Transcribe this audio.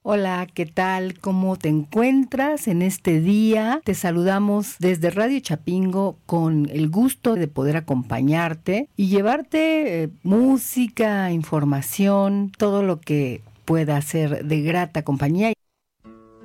Hola, ¿qué tal? ¿Cómo te encuentras en este día? Te saludamos desde Radio Chapingo con el gusto de poder acompañarte y llevarte música, información, todo lo que pueda ser de grata compañía.